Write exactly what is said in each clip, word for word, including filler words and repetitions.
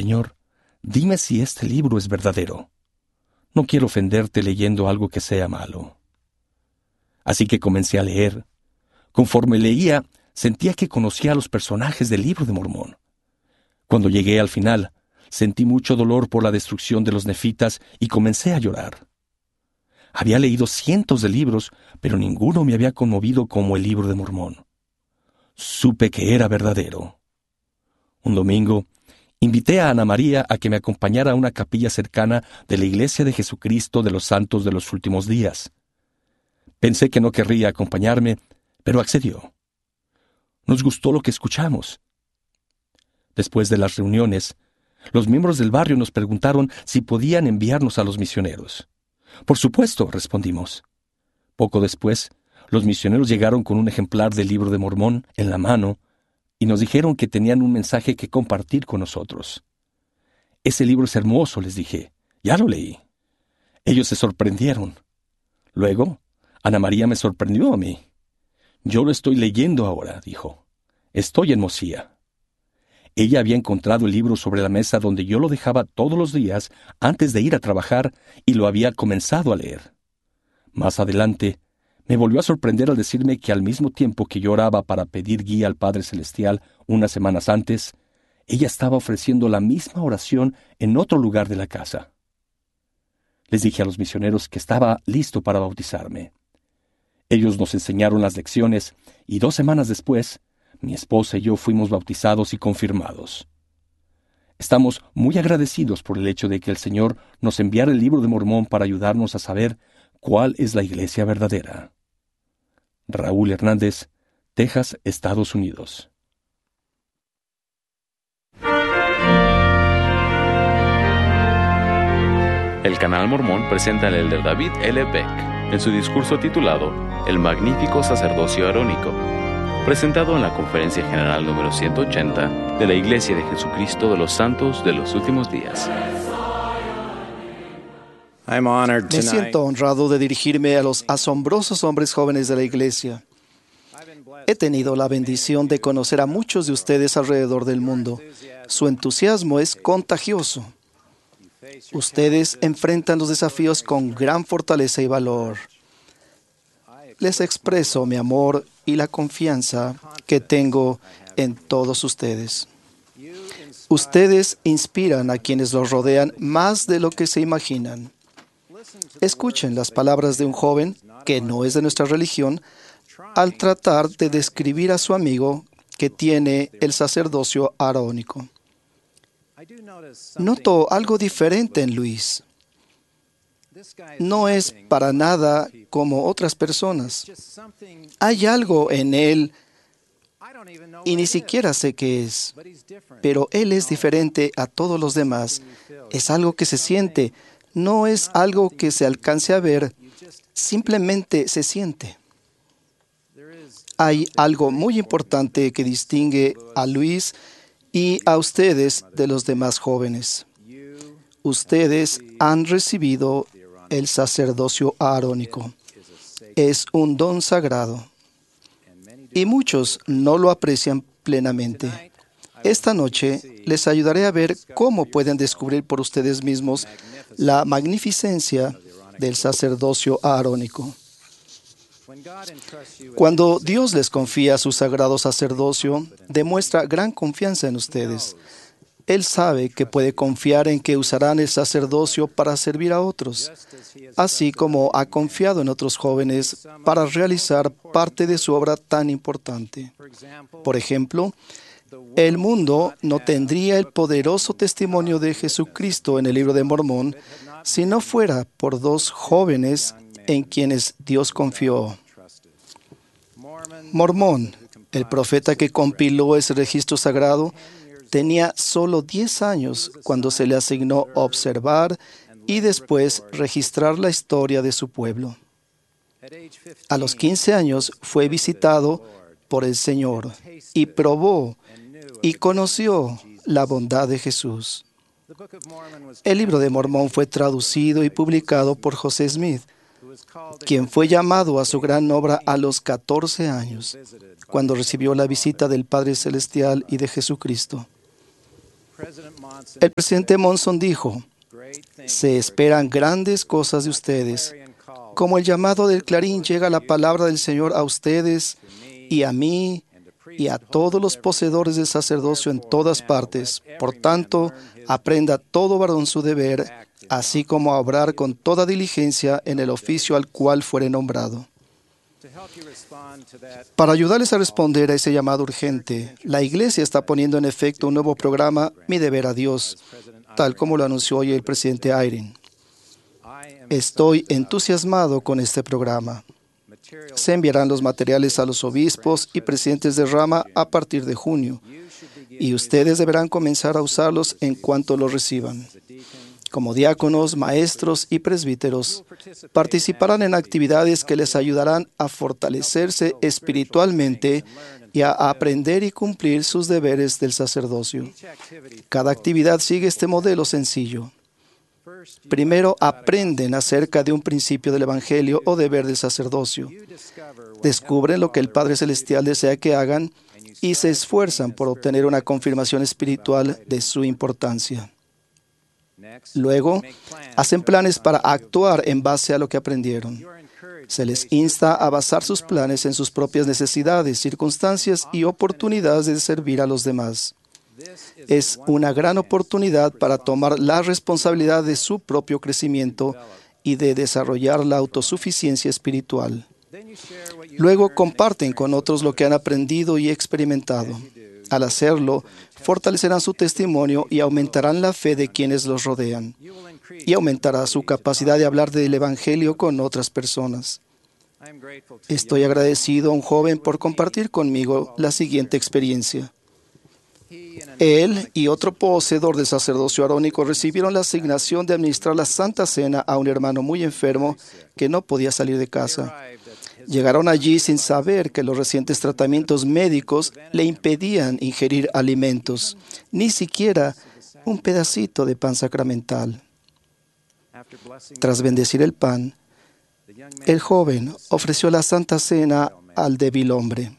Señor, dime si este libro es verdadero. No quiero ofenderte leyendo algo que sea malo. Así que comencé a leer. Conforme leía, sentía que conocía a los personajes del libro de Mormón. Cuando llegué al final, sentí mucho dolor por la destrucción de los nefitas y comencé a llorar. Había leído cientos de libros, pero ninguno me había conmovido como el libro de Mormón. Supe que era verdadero. Un domingo, invité a Ana María a que me acompañara a una capilla cercana de la Iglesia de Jesucristo de los Santos de los Últimos Días. Pensé que no querría acompañarme, pero accedió. Nos gustó lo que escuchamos. Después de las reuniones, los miembros del barrio nos preguntaron si podían enviarnos a los misioneros. Por supuesto, respondimos. Poco después, los misioneros llegaron con un ejemplar del libro de Mormón en la mano y nos dijeron que tenían un mensaje que compartir con nosotros. Ese libro es hermoso, les dije. Ya lo leí. Ellos se sorprendieron. Luego, Ana María me sorprendió a mí. Yo lo estoy leyendo ahora, dijo. Estoy en Mosía. Ella había encontrado el libro sobre la mesa donde yo lo dejaba todos los días antes de ir a trabajar y lo había comenzado a leer. Más adelante, me volvió a sorprender al decirme que al mismo tiempo que yo oraba para pedir guía al Padre Celestial unas semanas antes, ella estaba ofreciendo la misma oración en otro lugar de la casa. Les dije a los misioneros que estaba listo para bautizarme. Ellos nos enseñaron las lecciones y dos semanas después, mi esposa y yo fuimos bautizados y confirmados. Estamos muy agradecidos por el hecho de que el Señor nos enviara el libro de Mormón para ayudarnos a saber cuál es la iglesia verdadera. Raúl Hernández, Texas, Estados Unidos. El Canal Mormón presenta al elder David L. Beck en su discurso titulado El Magnífico Sacerdocio Arónico, presentado en la Conferencia General número ciento ochenta de la Iglesia de Jesucristo de los Santos de los Últimos Días. Me siento honrado de dirigirme a los asombrosos hombres jóvenes de la iglesia. He tenido la bendición de conocer a muchos de ustedes alrededor del mundo. Su entusiasmo es contagioso. Ustedes enfrentan los desafíos con gran fortaleza y valor. Les expreso mi amor y la confianza que tengo en todos ustedes. Ustedes inspiran a quienes los rodean más de lo que se imaginan. Escuchen las palabras de un joven, que no es de nuestra religión, al tratar de describir a su amigo que tiene el sacerdocio arónico. Noto algo diferente en Luis. No es para nada como otras personas. Hay algo en él y ni siquiera sé qué es, pero él es diferente a todos los demás. Es algo que se siente, no es algo que se alcance a ver, simplemente se siente. Hay algo muy importante que distingue a Luis y a ustedes de los demás jóvenes. Ustedes han recibido el sacerdocio arónico. Es un don sagrado y muchos no lo aprecian plenamente. Esta noche les ayudaré a ver cómo pueden descubrir por ustedes mismos la magnificencia del sacerdocio arónico. Cuando Dios les confía su sagrado sacerdocio, demuestra gran confianza en ustedes. Él sabe que puede confiar en que usarán el sacerdocio para servir a otros, así como ha confiado en otros jóvenes para realizar parte de su obra tan importante. Por ejemplo, el mundo no tendría el poderoso testimonio de Jesucristo en el libro de Mormón si no fuera por dos jóvenes en quienes Dios confió. Mormón, el profeta que compiló ese registro sagrado, tenía solo diez años cuando se le asignó observar y después registrar la historia de su pueblo. A los quince años fue visitado por el Señor y probó y conoció la bondad de Jesús. El libro de Mormón fue traducido y publicado por José Smith, quien fue llamado a su gran obra a los catorce años, cuando recibió la visita del Padre Celestial y de Jesucristo. El presidente Monson dijo, se esperan grandes cosas de ustedes. Como el llamado del clarín llega la palabra del Señor a ustedes y a mí y a todos los poseedores del sacerdocio en todas partes. Por tanto, aprenda todo varón su deber, así como a obrar con toda diligencia en el oficio al cual fuere nombrado. Para ayudarles a responder a ese llamado urgente, la Iglesia está poniendo en efecto un nuevo programa, Mi Deber a Dios, tal como lo anunció hoy el presidente Eyring. Estoy entusiasmado con este programa. Se enviarán los materiales a los obispos y presidentes de rama a partir de junio, y ustedes deberán comenzar a usarlos en cuanto los reciban. Como diáconos, maestros y presbíteros, participarán en actividades que les ayudarán a fortalecerse espiritualmente y a aprender y cumplir sus deberes del sacerdocio. Cada actividad sigue este modelo sencillo. Primero, aprenden acerca de un principio del Evangelio o deber del sacerdocio. Descubren lo que el Padre Celestial desea que hagan y se esfuerzan por obtener una confirmación espiritual de su importancia. Luego, hacen planes para actuar en base a lo que aprendieron. Se les insta a basar sus planes en sus propias necesidades, circunstancias y oportunidades de servir a los demás. Es una gran oportunidad para tomar la responsabilidad de su propio crecimiento y de desarrollar la autosuficiencia espiritual. Luego comparten con otros lo que han aprendido y experimentado. Al hacerlo, fortalecerán su testimonio y aumentarán la fe de quienes los rodean. Y aumentará su capacidad de hablar del Evangelio con otras personas. Estoy agradecido a un joven por compartir conmigo la siguiente experiencia. Él y otro poseedor del sacerdocio arónico recibieron la asignación de administrar la Santa Cena a un hermano muy enfermo que no podía salir de casa. Llegaron allí sin saber que los recientes tratamientos médicos le impedían ingerir alimentos, ni siquiera un pedacito de pan sacramental. Tras bendecir el pan, el joven ofreció la Santa Cena al débil hombre.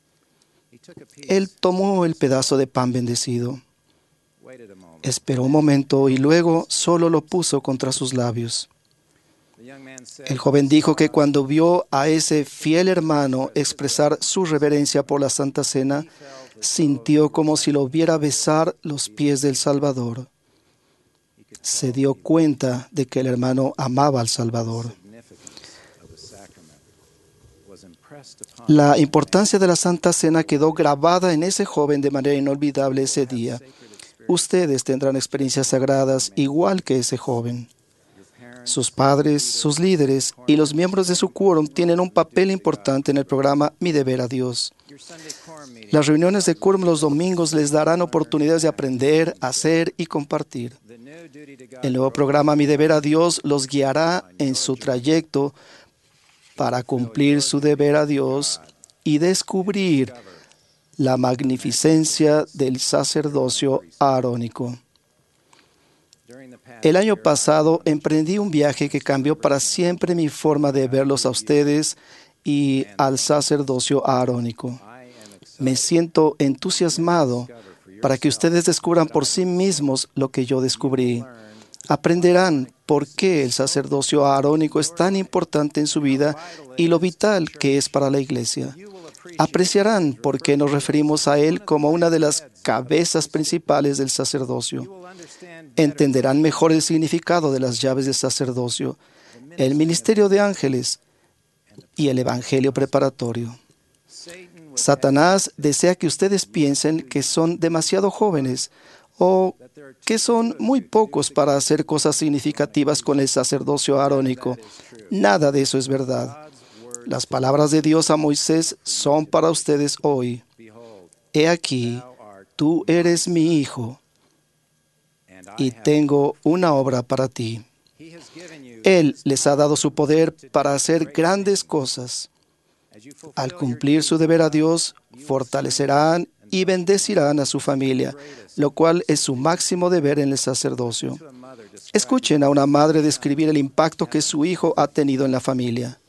Él tomó el pedazo de pan bendecido, esperó un momento y luego solo lo puso contra sus labios. El joven dijo que cuando vio a ese fiel hermano expresar su reverencia por la Santa Cena, sintió como si lo viera besar los pies del Salvador. Se dio cuenta de que el hermano amaba al Salvador. La importancia de la Santa Cena quedó grabada en ese joven de manera inolvidable ese día. Ustedes tendrán experiencias sagradas igual que ese joven. Sus padres, sus líderes y los miembros de su quórum tienen un papel importante en el programa Mi Deber a Dios. Las reuniones de quórum los domingos les darán oportunidades de aprender, hacer y compartir. El nuevo programa Mi Deber a Dios los guiará en su trayecto para cumplir su deber a Dios y descubrir la magnificencia del sacerdocio arónico. El año pasado emprendí un viaje que cambió para siempre mi forma de verlos a ustedes y al sacerdocio arónico. Me siento entusiasmado para que ustedes descubran por sí mismos lo que yo descubrí. Aprenderán por qué el sacerdocio arónico es tan importante en su vida y lo vital que es para la Iglesia. Apreciarán por qué nos referimos a él como una de las cabezas principales del sacerdocio. Entenderán mejor el significado de las llaves del sacerdocio, el ministerio de ángeles y el evangelio preparatorio. Satanás desea que ustedes piensen que son demasiado jóvenes o que son muy pocos para hacer cosas significativas con el sacerdocio arónico. Nada de eso es verdad. Las palabras de Dios a Moisés son para ustedes hoy. He aquí, tú eres mi hijo, y tengo una obra para ti. Él les ha dado su poder para hacer grandes cosas. Al cumplir su deber a Dios, fortalecerán y bendecirán a su familia, lo cual es su máximo deber en el sacerdocio. Escuchen a una madre describir el impacto que su hijo ha tenido en la familia.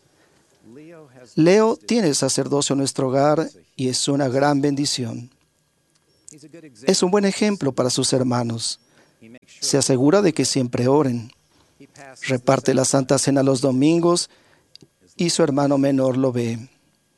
Leo tiene el sacerdocio en nuestro hogar y es una gran bendición. Es un buen ejemplo para sus hermanos. Se asegura de que siempre oren. Reparte la Santa Cena los domingos y su hermano menor lo ve.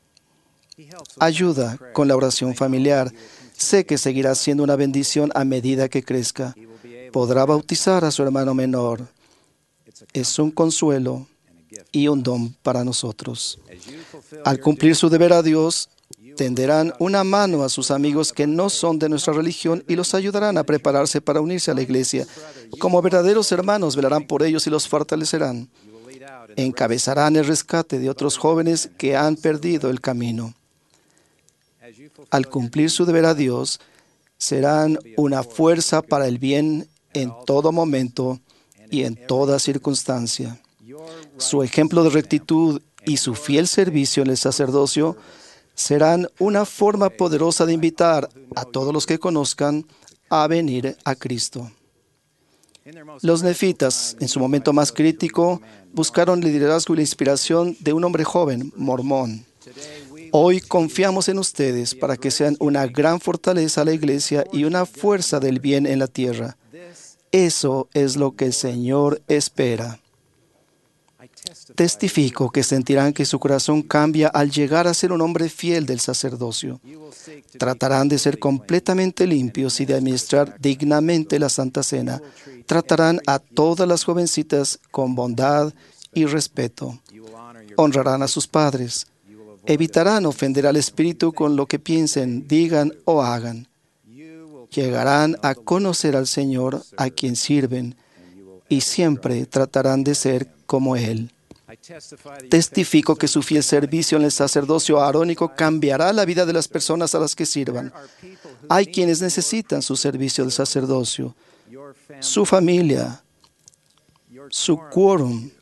Ayuda con la oración familiar. Sé que seguirá siendo una bendición a medida que crezca. Podrá bautizar a su hermano menor. Es un consuelo y un don para nosotros. Al cumplir su deber a Dios, tenderán una mano a sus amigos que no son de nuestra religión y los ayudarán a prepararse para unirse a la iglesia. Como verdaderos hermanos, velarán por ellos y los fortalecerán. Encabezarán el rescate de otros jóvenes que han perdido el camino. Al cumplir su deber a Dios, serán una fuerza para el bien en todo momento y en toda circunstancia. Su ejemplo de rectitud y su fiel servicio en el sacerdocio serán una forma poderosa de invitar a todos los que conozcan a venir a Cristo. Los nefitas, en su momento más crítico, buscaron el liderazgo y la inspiración de un hombre joven, mormón. Hoy confiamos en ustedes para que sean una gran fortaleza a la iglesia y una fuerza del bien en la tierra. Eso es lo que el Señor espera. Testifico que sentirán que su corazón cambia al llegar a ser un hombre fiel del sacerdocio. Tratarán de ser completamente limpios y de administrar dignamente la Santa Cena. Tratarán a todas las jovencitas con bondad y respeto. Honrarán a sus padres. Evitarán ofender al Espíritu con lo que piensen, digan o hagan. Llegarán a conocer al Señor a quien sirven y siempre tratarán de ser como Él. Testifico que su fiel servicio en el sacerdocio arónico cambiará la vida de las personas a las que sirvan. Hay quienes necesitan su servicio del sacerdocio, su familia, su quórum.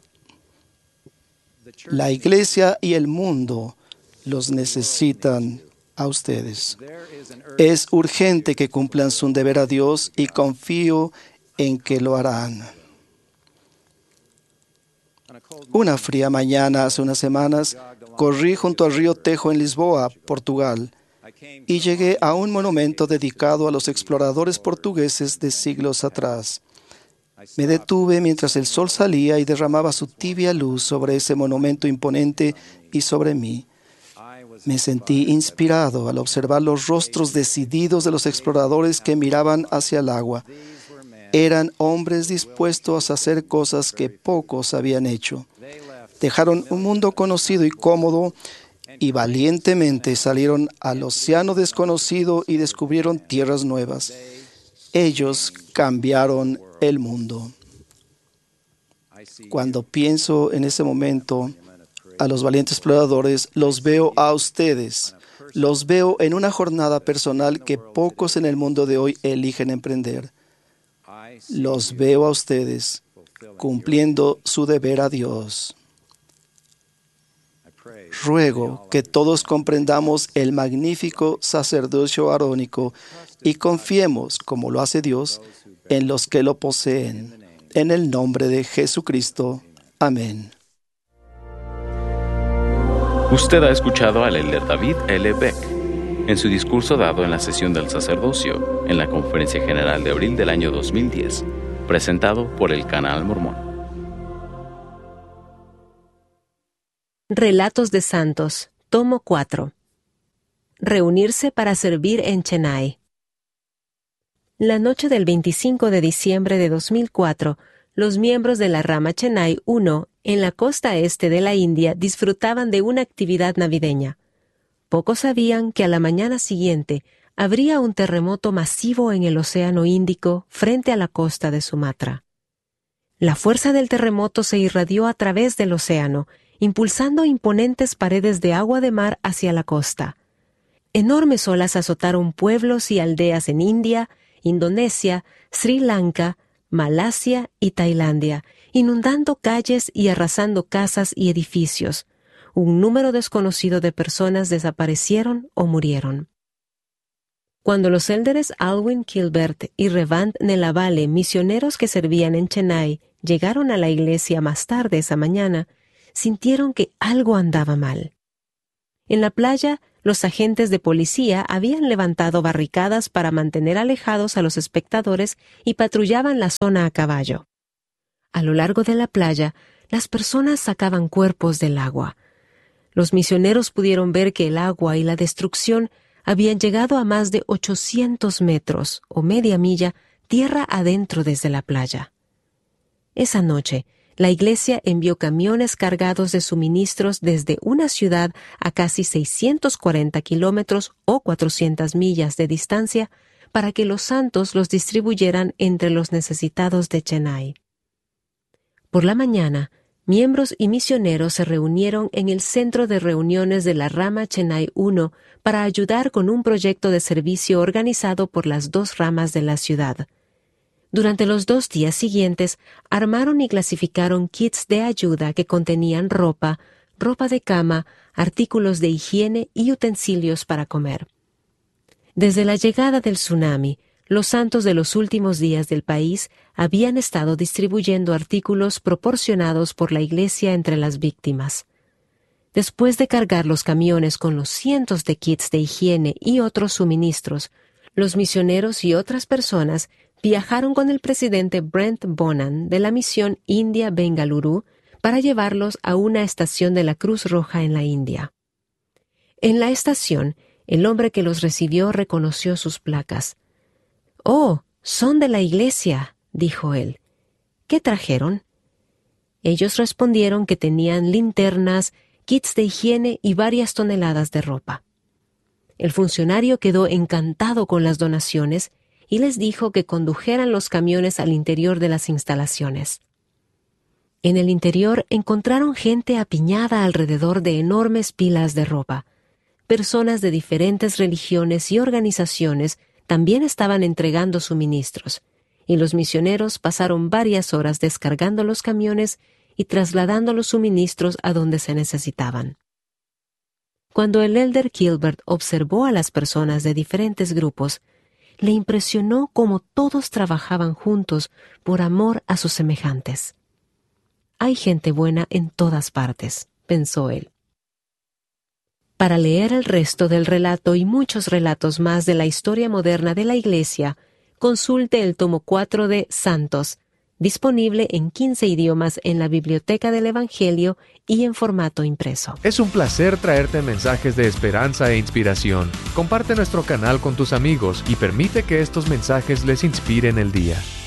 La iglesia y el mundo los necesitan a ustedes. Es urgente que cumplan su deber a Dios y confío en que lo harán. Una fría mañana hace unas semanas, corrí junto al río Tejo en Lisboa, Portugal, y llegué a un monumento dedicado a los exploradores portugueses de siglos atrás. Me detuve mientras el sol salía y derramaba su tibia luz sobre ese monumento imponente y sobre mí. Me sentí inspirado al observar los rostros decididos de los exploradores que miraban hacia el agua. Eran hombres dispuestos a hacer cosas que pocos habían hecho. Dejaron un mundo conocido y cómodo y valientemente salieron al océano desconocido y descubrieron tierras nuevas. Ellos cambiaron el mundo. Cuando pienso en ese momento a los valientes exploradores, los veo a ustedes. Los veo en una jornada personal que pocos en el mundo de hoy eligen emprender. Los veo a ustedes cumpliendo su deber a Dios. Ruego que todos comprendamos el magnífico sacerdocio arónico y confiemos, como lo hace Dios, en los que lo poseen. En el nombre de Jesucristo. Amén. Usted ha escuchado al elder David L. Beck en su discurso dado en la sesión del sacerdocio en la Conferencia General de abril del año dos mil diez, presentado por el Canal Mormón. Relatos de Santos, tomo cuatro. Reunirse para servir en Chennai. La noche del veinticinco de diciembre de dos mil cuatro, los miembros de la rama Chennai uno en la costa este de la India disfrutaban de una actividad navideña. Pocos sabían que a la mañana siguiente habría un terremoto masivo en el Océano Índico frente a la costa de Sumatra. La fuerza del terremoto se irradió a través del océano, impulsando imponentes paredes de agua de mar hacia la costa. Enormes olas azotaron pueblos y aldeas en India, Indonesia, Sri Lanka, Malasia y Tailandia, inundando calles y arrasando casas y edificios. Un número desconocido de personas desaparecieron o murieron. Cuando los élderes Alwyn Gilbert y Revand Nelavale, misioneros que servían en Chennai, llegaron a la iglesia más tarde esa mañana, sintieron que algo andaba mal. En la playa Los agentes de policía habían levantado barricadas para mantener alejados a los espectadores y patrullaban la zona a caballo. A lo largo de la playa, las personas sacaban cuerpos del agua. Los misioneros pudieron ver que el agua y la destrucción habían llegado a más de ochocientos metros o media milla tierra adentro desde la playa. Esa noche, la iglesia envió camiones cargados de suministros desde una ciudad a casi seiscientos cuarenta kilómetros o cuatrocientas millas de distancia para que los santos los distribuyeran entre los necesitados de Chennai. Por la mañana, miembros y misioneros se reunieron en el centro de reuniones de la rama Chennai uno para ayudar con un proyecto de servicio organizado por las dos ramas de la ciudad. Durante los dos días siguientes, armaron y clasificaron kits de ayuda que contenían ropa, ropa de cama, artículos de higiene y utensilios para comer. Desde la llegada del tsunami, los santos de los últimos días del país habían estado distribuyendo artículos proporcionados por la iglesia entre las víctimas. Después de cargar los camiones con los cientos de kits de higiene y otros suministros, los misioneros y otras personas viajaron con el presidente Brent Bonan de la misión India Bengaluru para llevarlos a una estación de la Cruz Roja en la India. En la estación, el hombre que los recibió reconoció sus placas. «Oh, son de la iglesia», dijo él. «¿Qué trajeron?» Ellos respondieron que tenían linternas, kits de higiene y varias toneladas de ropa. El funcionario quedó encantado con las donaciones y les dijo que condujeran los camiones al interior de las instalaciones. En el interior encontraron gente apiñada alrededor de enormes pilas de ropa. Personas de diferentes religiones y organizaciones también estaban entregando suministros, y los misioneros pasaron varias horas descargando los camiones y trasladando los suministros a donde se necesitaban. Cuando el elder Gilbert observó a las personas de diferentes grupos, le impresionó cómo todos trabajaban juntos por amor a sus semejantes. «Hay gente buena en todas partes», pensó él. Para leer el resto del relato y muchos relatos más de la historia moderna de la Iglesia, consulte el tomo cuatro de Santos, disponible en quince idiomas en la Biblioteca del Evangelio y en formato impreso. Es un placer traerte mensajes de esperanza e inspiración. Comparte nuestro canal con tus amigos y permite que estos mensajes les inspiren el día.